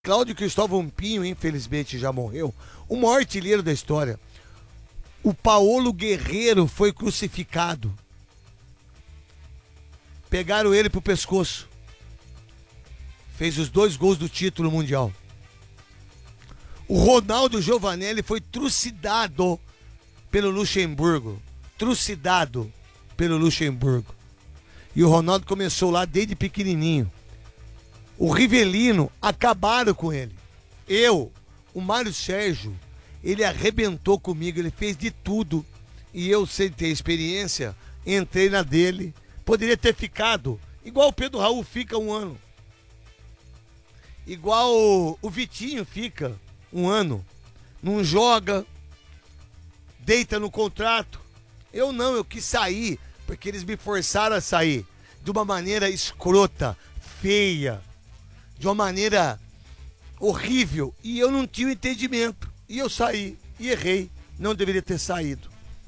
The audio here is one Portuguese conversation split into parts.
Cláudio Cristóvão Pinho, infelizmente, já morreu. O maior artilheiro da história. O Paulo Guerreiro foi crucificado. Pegaram ele pro pescoço. Fez os 2 gols do título mundial. O Ronaldo Giovanelli foi trucidado pelo Luxemburgo. Trucidado pelo Luxemburgo. E o Ronaldo começou lá desde pequenininho. O Rivelino, acabaram com ele. O Mário Sérgio, ele arrebentou comigo, ele fez de tudo. E eu, sem ter experiência, entrei na dele. Poderia ter ficado, igual o Pedro Raul fica 1 ano. Igual o Vitinho fica 1 ano. Não joga, deita no contrato. Eu não, eu quis sair, porque eles me forçaram a sair. De uma maneira escrota, feia, de uma maneira horrível. E eu não tinha entendimento. E eu saí, e errei. Não deveria ter saído.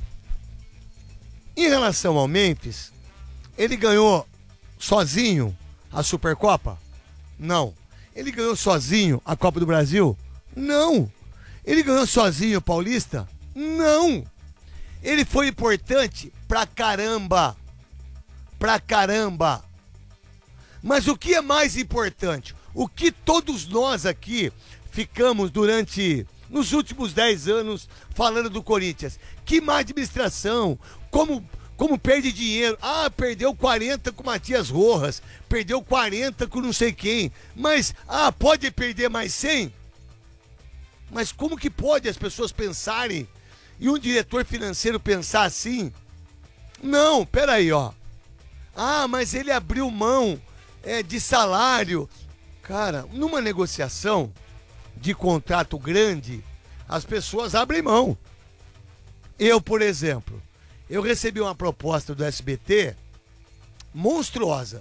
Em relação ao Memphis, ele ganhou sozinho a Supercopa? Não. Ele ganhou sozinho a Copa do Brasil? Não. Ele ganhou sozinho o Paulista? Não. Ele foi importante pra caramba. Pra caramba. Mas o que é mais importante? O que todos nós aqui ficamos nos últimos 10 anos falando do Corinthians? Que má administração, como perde dinheiro. Ah, perdeu 40 com o Matias Rojas, perdeu 40 com não sei quem, mas, pode perder mais 100? Mas como que pode as pessoas pensarem e um diretor financeiro pensar assim? Não, peraí, ó. Mas ele abriu mão de salário. Cara, numa negociação de contrato grande, as pessoas abrem mão. Eu, por exemplo, eu recebi uma proposta do SBT monstruosa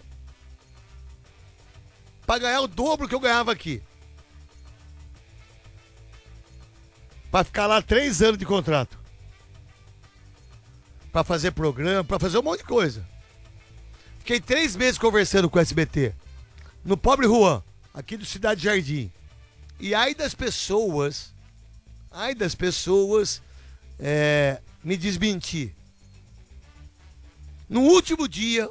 para ganhar o dobro que eu ganhava aqui. Para ficar lá 3 anos de contrato. Para fazer programa, para fazer um monte de coisa. Fiquei 3 meses conversando com o SBT. No Pobre Juan, aqui do Cidade Jardim. E ai das pessoas me desmentir. No último dia,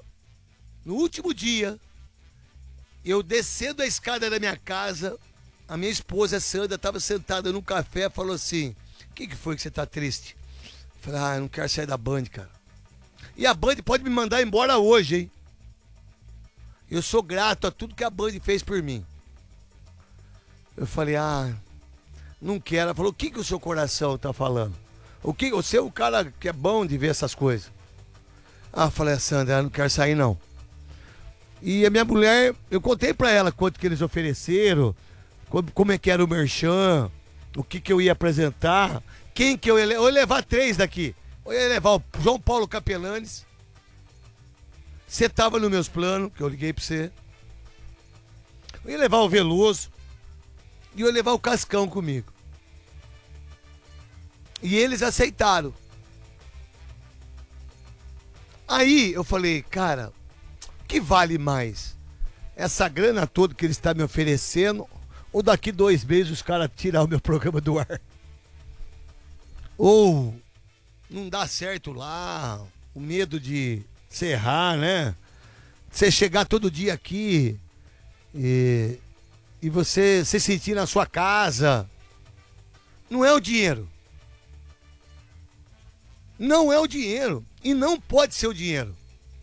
eu descendo a escada da minha casa, a minha esposa Sandra estava sentada num café e falou assim: o que foi que você tá triste? Eu falei: eu não quero sair da Band, cara. E a Band pode me mandar embora hoje, hein? Eu sou grato a tudo que a Band fez por mim. Eu falei: não quero. Ela falou: o que o seu coração tá falando? Você é o cara que é bom de ver essas coisas. Eu falei: Sandra, eu não quero sair não. E a minha mulher, eu contei pra ela quanto que eles ofereceram, como é que era o merchan, o que eu ia apresentar, quem que eu ia levar 3 daqui. Eu ia levar o João Paulo Capelanes. Você tava nos meus planos, que eu liguei pra você. Eu ia levar o Veloso. E eu ia levar o Cascão comigo. E eles aceitaram. Aí eu falei: cara, o que vale mais? Essa grana toda que eles estão me oferecendo, ou daqui 2 meses os caras tirar o meu programa do ar? Ou não dá certo lá, o medo de você errar, né? Você chegar todo dia aqui e você se sentir na sua casa. Não é o dinheiro. Não é o dinheiro. E não pode ser o dinheiro.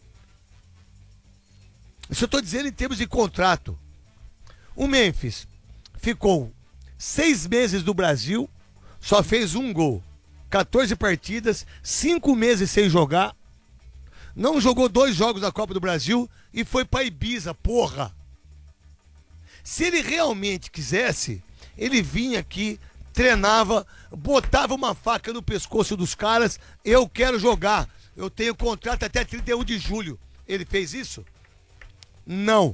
Isso eu estou dizendo em termos de contrato. O Memphis ficou 6 meses no Brasil, só fez 1 gol. 14 partidas, 5 meses sem jogar. Não jogou 2 jogos da Copa do Brasil e foi pra Ibiza, porra. Se ele realmente quisesse, ele vinha aqui, treinava, botava uma faca no pescoço dos caras: eu quero jogar, eu tenho contrato até 31 de julho. Ele fez isso? Não.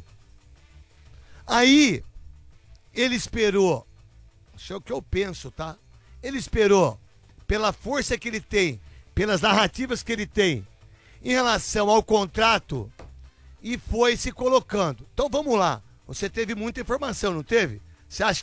Aí, ele esperou, isso é o que eu penso, tá? Ele esperou, pela força que ele tem, pelas narrativas que ele tem, em relação ao contrato, e foi se colocando. Então vamos lá. Você teve muita informação, não teve? Você acha